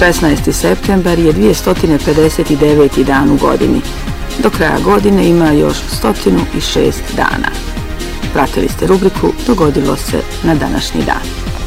16. septembar je 259. dan u godini. Do kraja godine ima još 106 dana. Pratili ste rubriku Dogodilo se na današnji dan.